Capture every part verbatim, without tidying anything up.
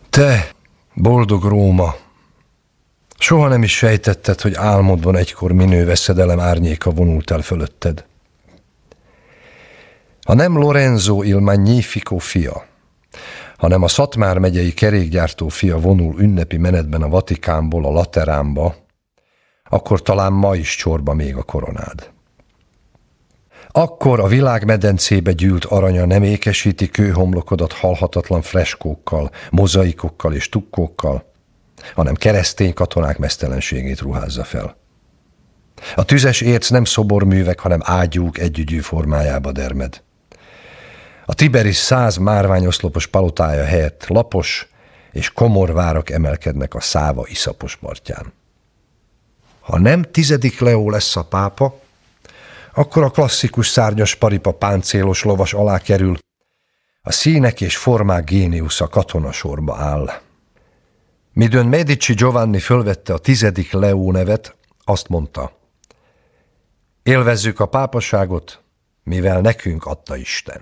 Te, boldog Róma, soha nem is sejtetted, hogy álmodban egykor minő veszedelem árnyéka vonult el fölötted. Ha nem Lorenzo il Magnifico fia, hanem a Szatmár megyei kerékgyártó fia vonul ünnepi menetben a Vatikánból a Lateránba, akkor talán ma is csorba még a koronád. Akkor a világmedencébe gyűlt aranya nem ékesíti kőhomlokodat halhatatlan freskókkal, mozaikokkal és tukkókkal, hanem keresztény katonák meztelenségét ruházza fel. A tüzes érc nem szoborművek, hanem ágyúk együgyű formájába dermed. A Tiberis száz márványoszlopos palotája helyett lapos és komor várak emelkednek a Száva iszapos partján. Ha nem tizedik Leó lesz a pápa, akkor a klasszikus szárnyas paripa páncélos lovas alá kerül, a színek és formák géniusza katonasorba áll. Midőn Medici Giovanni fölvette a tizedik Leó nevet, azt mondta: élvezzük a pápaságot, mivel nekünk adta Isten.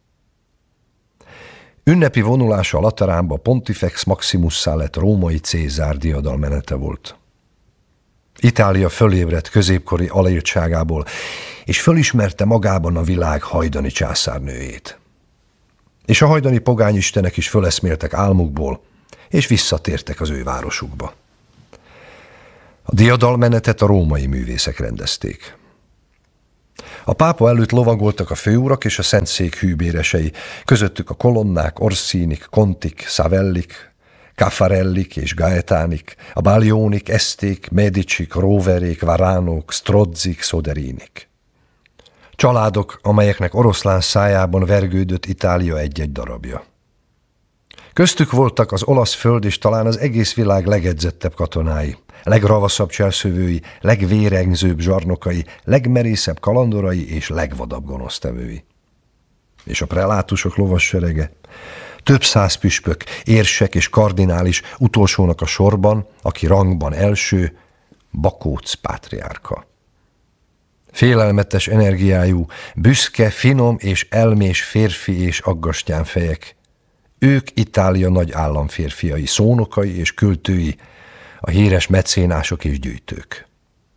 Ünnepi vonulása a Lateránba Pontifex Maximusszá lett római Cézár diadalmenete volt. Itália fölébredt középkori aléltságából, és fölismerte magában a világ hajdani császárnőjét. És a hajdani pogányistenek is föleszméltek álmukból, és visszatértek az ő városukba. A diadalmenetet a római művészek rendezték. A pápa előtt lovagoltak a főurak és a szentszék hűbéresei, közöttük a kolonnák, Orsínik, Contik, Savellik, Caffarellik és Gaetánik, a Balionik, Eszték, Medicik, Roverék, Varánok, Strozzik, Soderinik. Családok, amelyeknek oroszlán szájában vergődött Itália egy-egy darabja. Köztük voltak az olasz föld és talán az egész világ legedzettebb katonái, legravaszabb cselszövői, legvérengzőbb zsarnokai, legmerészebb kalandorai és legvadabb gonosztevői. És a prelátusok lovasserege, több száz püspök, érsek és kardinális, utolsónak a sorban, aki rangban első, Bakóc pátriárka. Félelmetes energiájú, büszke, finom és elmés férfi és aggastyán fejek. Ők Itália nagy államférfiai, szónokai és költői, a híres mecénások és gyűjtők.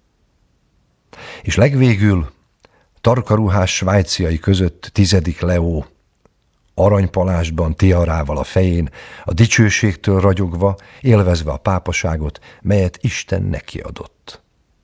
És legvégül tarkaruhás svájciai között tizedik Leó, aranypalásban, tiarával a fején, a dicsőségtől ragyogva, élvezve a pápaságot, melyet Isten neki adott.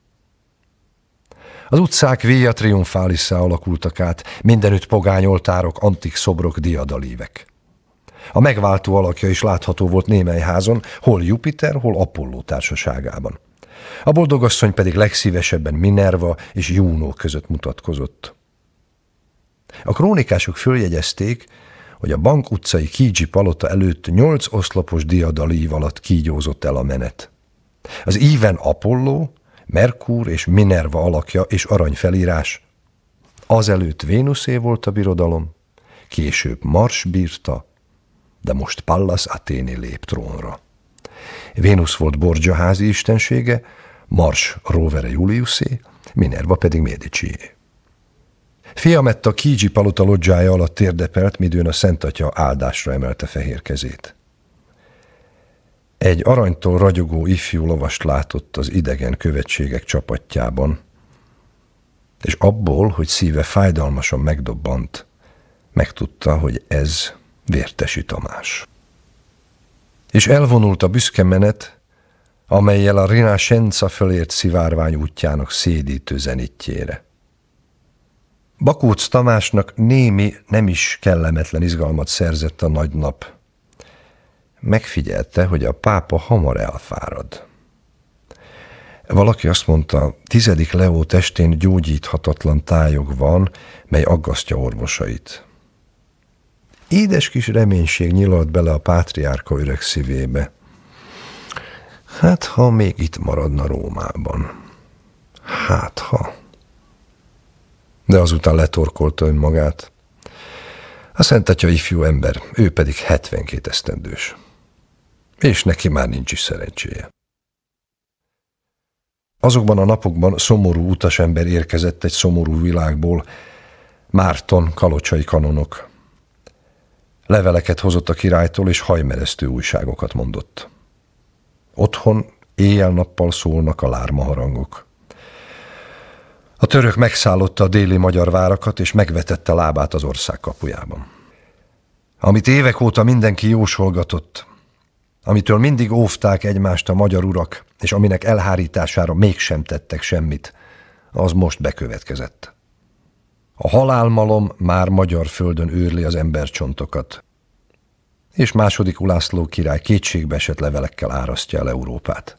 Az utcák Via Triumphalisá alakultak át, mindenütt pogányoltárok, antik szobrok, diadalívek. A megváltó alakja is látható volt némely házon, hol Jupiter, hol Apolló társaságában. A boldogasszony pedig legszívesebben Minerva és Juno között mutatkozott. A krónikások följegyezték, hogy a Bank utcai Kígyi palota előtt nyolc oszlopos diadalív alatt kígyózott el a menet. Az íven Apolló, Merkur és Minerva alakja és aranyfelírás. Azelőtt Vénuszé volt a birodalom, később Mars bírta, de most Pallas Athéné lép trónra. Vénusz volt Borgia házi istensége, Mars Rovere Juliusé, Minerva pedig Medicié. Fiametta Kígyi palota lodzsája alatt térdepelt, midőn a Szentatya áldásra emelte fehér kezét. Egy aranytól ragyogó ifjú lovast látott az idegen követségek csapatjában, és abból, hogy szíve fájdalmasan megdobbant, megtudta, hogy ez Vértesi Tamás. És elvonult a büszke menet, amellyel a Rinascenza fölért szivárvány útjának szédítő zenitjére. Bakóc Tamásnak némi, nem is kellemetlen izgalmat szerzett a nagy nap. Megfigyelte, hogy a pápa hamar elfárad. Valaki azt mondta, tizedik Leó testén gyógyíthatatlan tájog van, mely aggasztja orvosait. Édes kis reménység nyilalt bele a pátriárka öreg szívébe. Hát, ha még itt maradna Rómában. Hát, ha... De azután letorkolta önmagát. A Szentatya ifjú ember, ő pedig hetvenkét esztendős. És neki már nincs is szerencséje. Azokban a napokban szomorú utasember érkezett egy szomorú világból, Márton kalocsai kanonok. Leveleket hozott a királytól, és hajmeresztő újságokat mondott. Otthon éjjel-nappal szólnak a lármaharangok. A török megszállotta a déli magyar várakat, és megvetette lábát az ország kapujában. Amit évek óta mindenki jósolgatott, amitől mindig óvták egymást a magyar urak, és aminek elhárítására mégsem tettek semmit, az most bekövetkezett. A halálmalom már magyar földön őrli az embercsontokat, és második Ulászló király kétségbeesett levelekkel árasztja el Európát.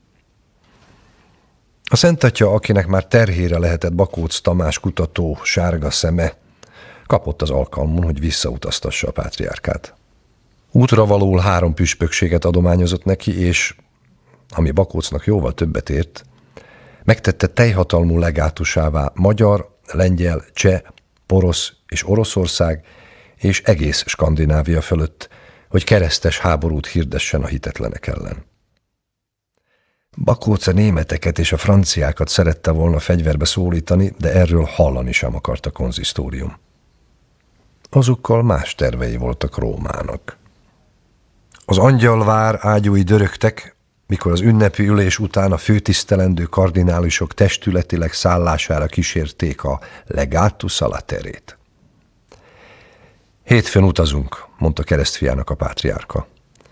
A Szent Atya, akinek már terhére lehetett Bakóc Tamás kutató sárga szeme, kapott az alkalmon, hogy visszautaztassa a pátriárkát. Útra valóul három püspökséget adományozott neki, és, ami Bakócnak jóval többet ért, megtette teljhatalmú legátusává magyar, lengyel, cseh, porosz és Oroszország és egész Skandinávia fölött, hogy keresztes háborút hirdessen a hitetlenek ellen. Bakóc a németeket és a franciákat szerette volna fegyverbe szólítani, de erről hallani sem akart a konzisztórium. Azokkal más tervei voltak Rómának. Az angyalvár ágyúi dörögtek, mikor az ünnepi ülés után a főtisztelendő kardinálisok testületileg szállására kísérték a legatus a laterét. Hétfőn utazunk, mondta keresztfiának a pátriárka.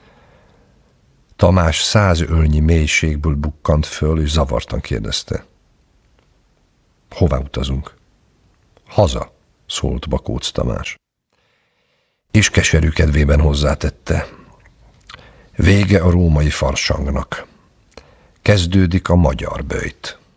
Tamás száz ölnyi mélységből bukkant föl, és zavartan kérdezte. Hová utazunk? Haza, szólt Bakóc Tamás. És keserű kedvében hozzátette. Vége a római farsangnak. Kezdődik a magyar böjt.